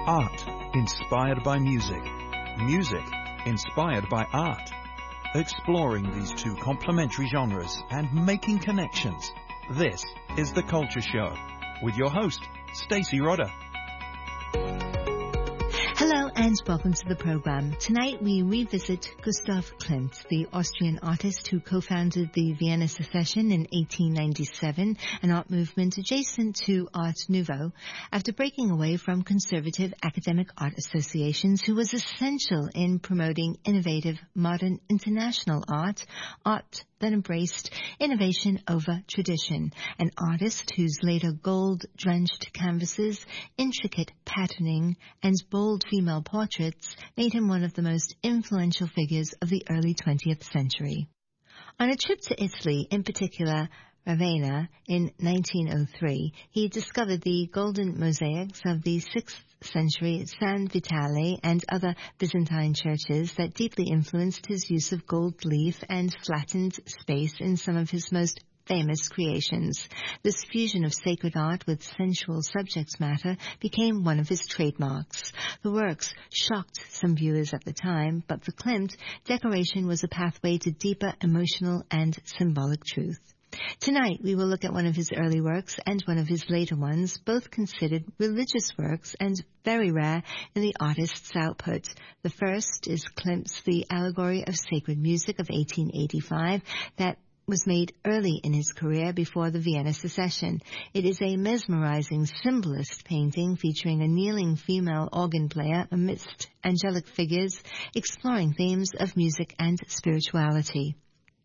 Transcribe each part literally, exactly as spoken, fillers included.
Art inspired by music. Music inspired by art. Exploring these two complementary genres and making connections. This is The Culture Show with your host, Stacey Rodder. Hello and welcome to the program. Tonight we revisit Gustav Klimt, the Austrian artist who co-founded the Vienna Secession in eighteen ninety-seven, an art movement adjacent to Art Nouveau, after breaking away from conservative academic art associations, who was essential in promoting innovative, modern, international art, art that embraced innovation over tradition, an artist whose later gold-drenched canvases, intricate patterning, and bold female portraits made him one of the most influential figures of the early twentieth century. On a trip to Italy, in particular Ravenna, in nineteen oh three, he discovered the golden mosaics of the sixth century San Vitale and other Byzantine churches that deeply influenced his use of gold leaf and flattened space in some of his most famous creations. This fusion of sacred art with sensual subject matter became one of his trademarks. The works shocked some viewers at the time, but for Klimt, decoration was a pathway to deeper emotional and symbolic truth. Tonight, we will look at one of his early works and one of his later ones, both considered religious works and very rare in the artist's output. The first is Klimt's The Allegory of Sacred Music of eighteen eighty-five, that was made early in his career before the Vienna Secession. It is a mesmerizing symbolist painting featuring a kneeling female organ player amidst angelic figures, exploring themes of music and spirituality.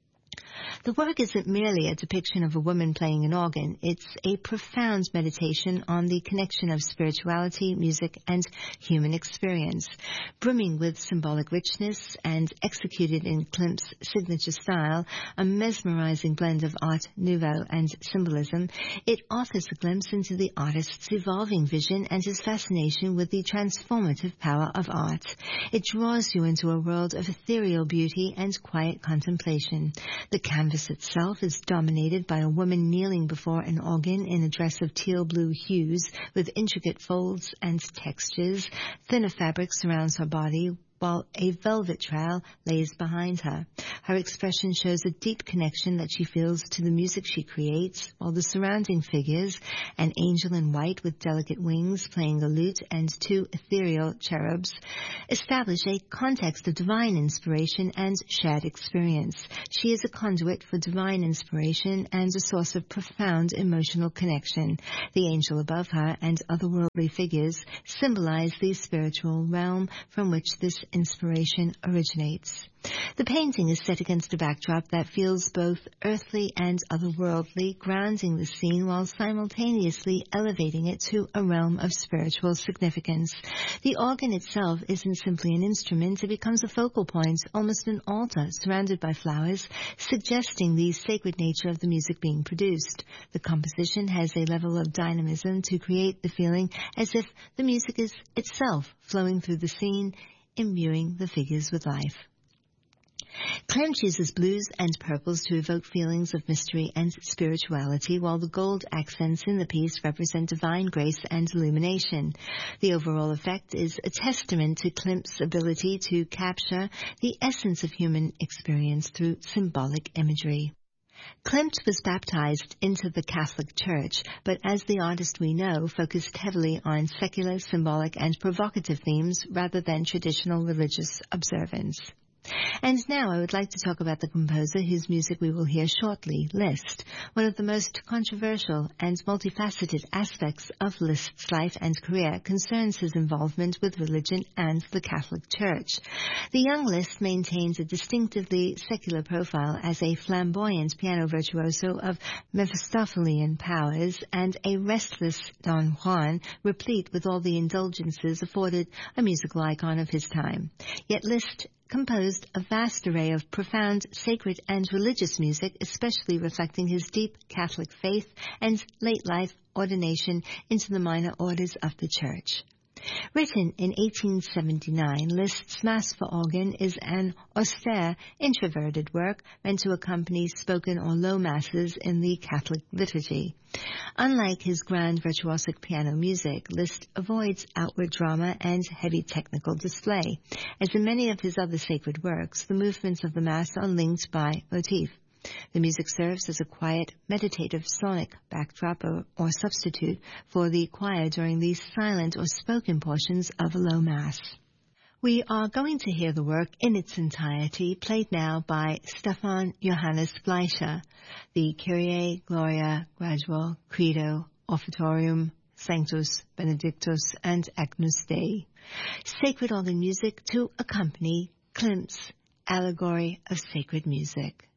The work isn't merely a depiction of a woman playing an organ. It's a profound meditation on the connection of spirituality, music, and human experience. Brimming with symbolic richness and executed in Klimt's signature style, a mesmerizing blend of Art Nouveau and symbolism, it offers a glimpse into the artist's evolving vision and his fascination with the transformative power of art. It draws you into a world of ethereal beauty and quiet contemplation. The canvas itself is dominated by a woman kneeling before an organ in a dress of teal blue hues with intricate folds and textures. Thinner fabric surrounds her body, while a velvet trail lays behind her. Her expression shows a deep connection that she feels to the music she creates, while the surrounding figures, an angel in white with delicate wings playing a lute and two ethereal cherubs, establish a context of divine inspiration and shared experience. She is a conduit for divine inspiration and a source of profound emotional connection. The angel above her and otherworldly figures symbolize the spiritual realm from which this inspiration originates. The painting is set against a backdrop that feels both earthly and otherworldly, grounding the scene while simultaneously elevating it to a realm of spiritual significance. The organ itself isn't simply an instrument, it becomes a focal point, almost an altar surrounded by flowers, suggesting the sacred nature of the music being produced. The composition has a level of dynamism to create the feeling as if the music is itself flowing through the scene, imbuing the figures with life. Klimt uses blues and purples to evoke feelings of mystery and spirituality, while the gold accents in the piece represent divine grace and illumination. The overall effect is a testament to Klimt's ability to capture the essence of human experience through symbolic imagery. Klimt was baptized into the Catholic Church, but as the artist we know, focused heavily on secular, symbolic, and provocative themes rather than traditional religious observance. And now I would like to talk about the composer whose music we will hear shortly, Liszt. One of the most controversial and multifaceted aspects of Liszt's life and career concerns his involvement with religion and the Catholic Church. The young Liszt maintains a distinctively secular profile as a flamboyant piano virtuoso of Mephistophelian powers and a restless Don Juan, replete with all the indulgences afforded a musical icon of his time. Yet Liszt composed a vast array of profound sacred and religious music, especially reflecting his deep Catholic faith and late-life ordination into the minor orders of the Church. Written in eighteen seventy-nine, Liszt's Mass for organ is an austere, introverted work meant to accompany spoken or low masses in the Catholic liturgy. Unlike his grand virtuosic piano music, Liszt avoids outward drama and heavy technical display. As in many of his other sacred works, the movements of the Mass are linked by motif. The music serves as a quiet, meditative sonic backdrop or, or substitute for the choir during the silent or spoken portions of a low Mass. We are going to hear the work in its entirety, played now by Stefan Johannes Fleischer, the Kyrie, Gloria, Gradual, Credo, Offertorium, Sanctus, Benedictus, and Agnus Dei. Sacred organ music to accompany Klimt's Allegory of Sacred Music.